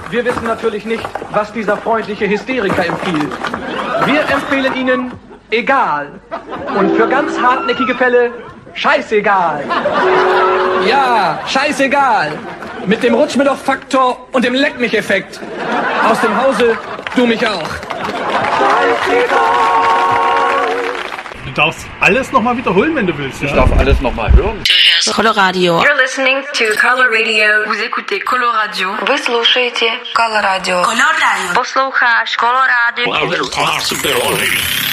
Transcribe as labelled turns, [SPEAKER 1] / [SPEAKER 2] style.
[SPEAKER 1] Wir wissen natürlich nicht, was dieser freundliche Hysteriker empfiehlt. Wir empfehlen Ihnen egal. Und für ganz hartnäckige Fälle scheißegal. Ja, scheißegal. Mit dem Rutsch-mir-doch-Faktor und dem Leck-mich-Effekt. Aus dem Hause, du mich auch.
[SPEAKER 2] Du darfst alles nochmal wiederholen, wenn du willst.
[SPEAKER 3] Ich darf alles nochmal hören.
[SPEAKER 4] Coloradio.
[SPEAKER 5] You're listening to Color Radio.
[SPEAKER 6] Vous écoutez Coloradio.
[SPEAKER 5] Вы слушаете Color Radio.
[SPEAKER 6] Coloradio.
[SPEAKER 5] Posloucháš Color Radio.